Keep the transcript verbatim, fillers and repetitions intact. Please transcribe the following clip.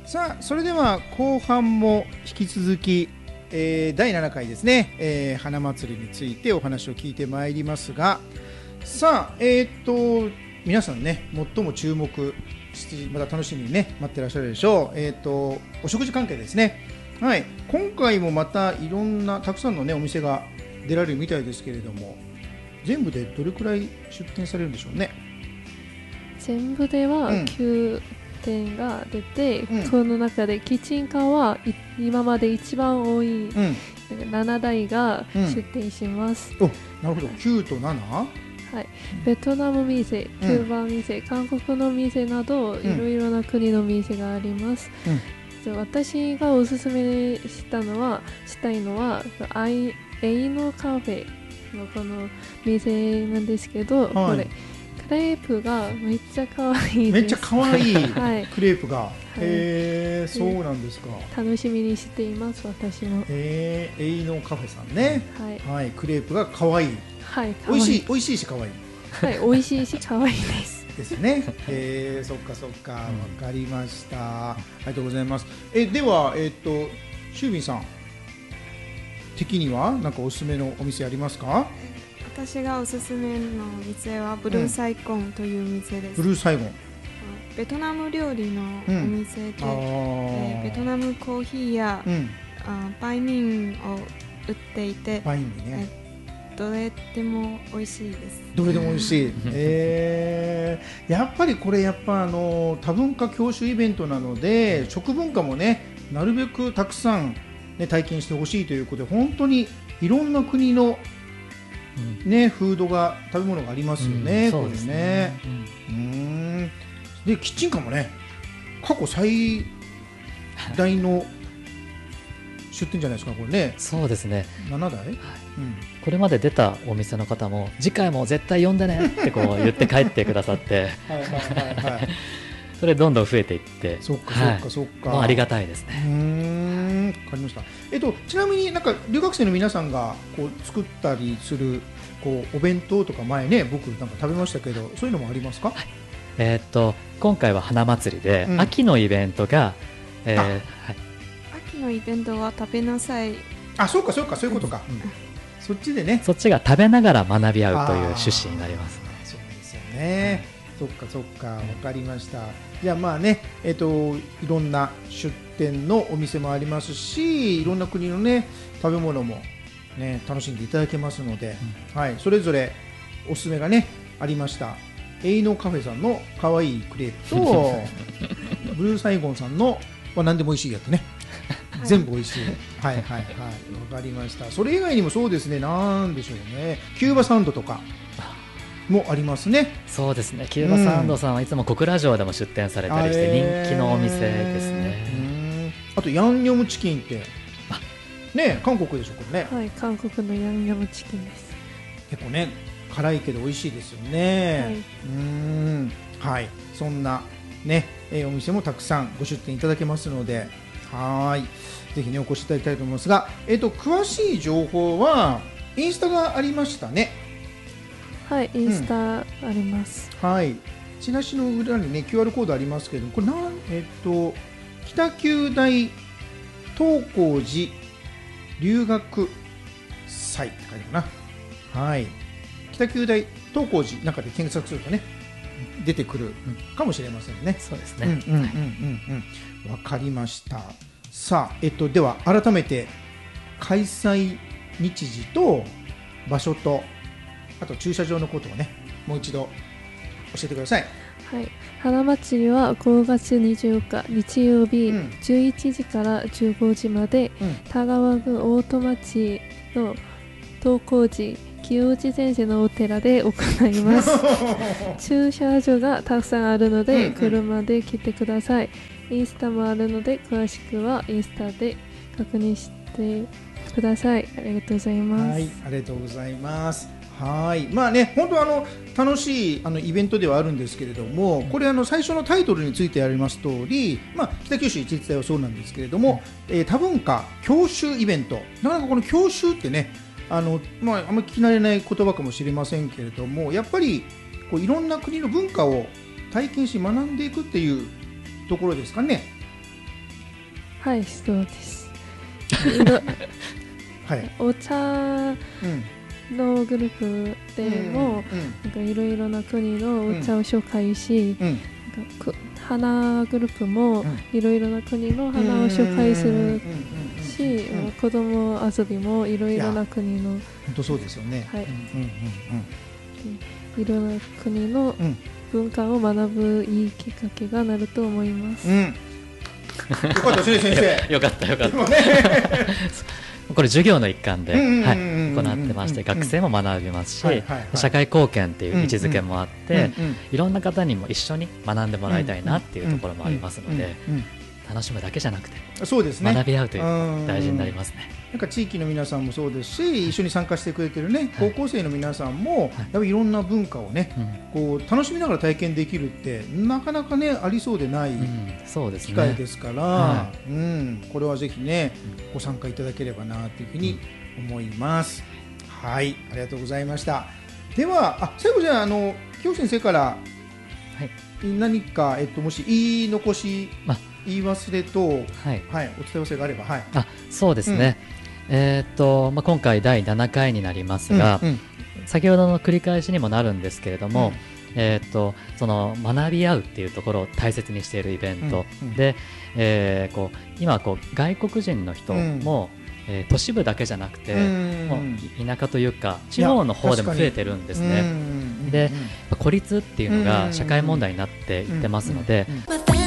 さあそれでは後半も引き続き、えー、だいななかいですね、えー、花祭りについてお話を聞いてまいりますが、さあえー、っと皆さんね最も注目してまた楽しみにね待ってらっしゃるでしょう。えー、っとお食事関係ですね。はい、今回もまたいろんなたくさんのねお店が出られるみたいですけれども、全部でどれくらい出店されるんでしょうね。 全部ではきゅうてんが出て、うん、この中でキッチンカーは今まで一番多い、うん、ななだいが出店します、 うん、お、なるほど。きゅうとなな、 はい、ベトナム店、キューバ店、うん、韓国の店など、いろいろな国の店があります、うん、私がおすすめしたのはしたいのはエイノカフェのこの店なんですけど、はい、これクレープがめっちゃ可愛いです。 めっちゃ可愛い、 はい、 クレープが、はい、へー、そうなんですか。 楽しみにしています、私も。 えー、エイノカフェさんね、はいはい、クレープが可愛い、はい、美味しい、美味しいし可愛い、 はい、美味しいし可愛いですですね。えー、そっかそっか、わかりました。ありがとうございます。えでは、えー、っとシュービンさん的には何かおすすめのお店ありますか？ 私がおすすめの店はブルーサイゴンという店です、 うん、ブルーサイゴン、 ベトナム料理のお店で、うん、えー、ベトナムコーヒーや、うん、あバイミンを売っていて、 バインね、 えー、どれでも美味しいです。 どれでも美味しい、えー、やっぱりこれやっぱあの多文化共習イベントなので、食文化もねなるべくたくさん、ね、体験してほしいということで、本当にいろんな国のね、フードが食べ物がありますよね、うん、そうですね、うん、うーんでキッチンカーもね過去最大の出店じゃないですかこれね。 そうですね、 ななだい、はい、うん、 これまで出たお店の方も次回も絶対呼んでねってこう言って帰ってくださってはいはいはい、はい、それどんどん増えていって、 そっかそっかそっか、 はい、ありがたいですね。 うーん、わかりました。えっと、ちなみになんか留学生の皆さんがこう作ったりするこうお弁当とか前ね僕なんか食べましたけど、そういうのもありますか？はい、 えー、っと今回は花祭りで、うん、秋のイベントが、えーはい、 秋のイベントは食べなさい。 あ、そうかそうか、そういうことか、うん、そっちでね、 そっちが食べながら学び合うという趣旨になります。 そうですよね、はい、そっかそっか、わかりました。じゃあまあね、えっといろんな出店のお店もありますし、いろんな国のね食べ物もね楽しんでいただけますので、うん、はい、それぞれおすすめがねありました。エイノカフェさんの可愛いクレープとブルーサイゴンさんのは何でも美味しいやつね全部美味しいはいはいはい、わかりました。それ以外にもそうですね、なんでしょうね、キューバサンドとかもありますね。 そうですね、キューバサンドさんはいつも小倉城でも出店されたりして人気のお店ですね。 うん、あとヤンニョムチキンってね、韓国でしょこれね。 はい、韓国のヤンニョムチキンです。 結構ね辛いけど美味しいですよね。はい、うーん、はい、そんなね、えー、お店もたくさんご出店いただけますので、はい、ぜひねお越しいただきたいと思いますが、えっと詳しい情報はインスタがありましたね。 はい、インスタあります、 うん、はい、チラシの裏にね キューアール コードありますけど、これなんえっと北九大東光寺留学祭って書いてあるな。はい、北九大東光寺なんかで検索するとね出てくるかもしれませんね。 そうですね、 うんうんうんうんうん、わかりました。さあ、えっとでは改めて開催日時と場所とあと駐車場のことをねもう一度教えてください。 はい、花祭りはごがつにじゅうよっか日曜日、うん、じゅういちじからじゅうごじまで、うん、田川郡大戸町の東光寺清治先生のお寺で行います駐車場がたくさんあるので、うんうん、車で来てください。インスタもあるので詳しくはインスタで確認してください。ありがとうございます。 はい、ありがとうございます。はい、まあね、本当あの楽しいあのイベントではあるんですけれども、これあの最初のタイトルについてあります通り、まあ、北九州一律大はそうなんですけれども、えー、多文化共習イベント、なかなかこの共習ってね、あの、まあ、あんまり聞き慣れない言葉かもしれませんけれども、やっぱりこういろんな国の文化を体験し学んでいくっていうところですかね。 はい、そうです。 はい、 お茶のグループでも、なんかいろいろな国のお茶を紹介し、うん、なんか花グループもいろいろな国の花を紹介するし、子供遊びもいろいろな国の、 本当そうですよね。はい。 いろんな国の文化を学ぶいいきっかけがなると思います。うん、よかった先生。 よかったよかった。これ授業の一環で行ってまして、学生も学びますし、社会貢献っていう位置づけもあって、いろんな方にも一緒に学んでもらいたいなっていうところもありますので、楽しむだけじゃなくて、そうですね、学び合うというのが大事になりますね。 なんか地域の皆さんもそうですし、一緒に参加してくれてるね、高校生の皆さんもやっぱりいろんな文化をね、こう楽しみながら体験できるってなかなかねありそうでない機会ですから、うん、これはぜひねご参加いただければなというふうに思います。はい、ありがとうございました。では、あ、最後じゃあ、あの京先生から何か、えっと、もし言い残し、ま言い忘れと、はいはい、お伝え忘れがあれば、はい、 あ、そうですね、うん、えーっとまあ、今回だいななかいになりますが、うんうん、先ほどの繰り返しにもなるんですけれども、うん、えーっとその学び合うっていうところを大切にしているイベント、うんうん、で、えー、こう今こう外国人の人も、うん、えー、都市部だけじゃなくて、うん、もう田舎というか地方の方でも増えてるんですね。で、孤立っていうのが社会問題になっていってますので、うんうんうんうん